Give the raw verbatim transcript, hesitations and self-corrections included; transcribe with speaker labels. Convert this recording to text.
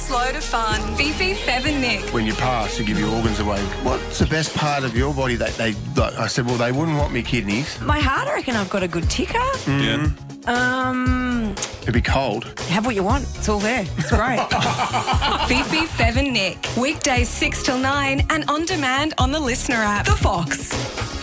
Speaker 1: life's load of fun. Fifi, Fev and Nick.
Speaker 2: When you pass, you give your organs away. What's the best part of your body that they... Like, I said, well, they wouldn't want me kidneys.
Speaker 3: My heart, I reckon I've got a good ticker.
Speaker 2: Mm.
Speaker 3: Yeah. Um...
Speaker 2: It'd be cold.
Speaker 3: Have what you want. It's all there. It's great.
Speaker 1: Fifi, Fev and Nick. Weekdays six till nine and on demand on the Listener app. The Fox.